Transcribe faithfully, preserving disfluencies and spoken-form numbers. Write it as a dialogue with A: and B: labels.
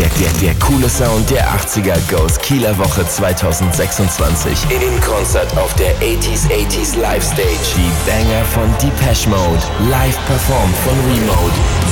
A: Der, der, der coole Sound der achtziger goes Kieler Woche zwanzig sechsundzwanzig. In Konzert auf der achtziger achtziger Live Stage. Die Banger von Depeche Mode. Live performt von Remote.